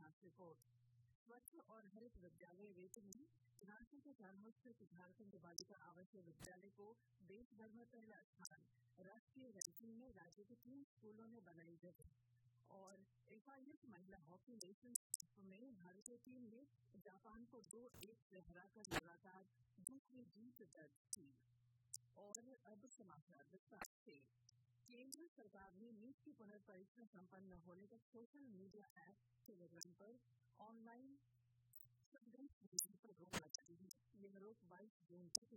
खास रिपोर्ट। स्वच्छ और हरित विद्यालय रेटिंग में रांची के चारमोड़ स्थित झारखंड बालिका आवासीय विद्यालय को देश भर में पहला स्थान। राष्ट्रीय रैंकिंग में राज्य के 3 स्कूलों ने बनाई जगह। और FIS महिला हॉकी नेशंस कप में भारतीय टीम ने जापान को 2-1 से हराकर लगातार दूसरी जीत दर्ज की। और अब समाचार विस्तार से। केंद्र सरकार ने नीट की पुनर्परीक्षा संपन्न होने तक सोशल मीडिया ऐप टेलीग्राम पर ऑनलाइन संदेश भेजने पर रोक लगा दी है। यह रोक 22 जून तक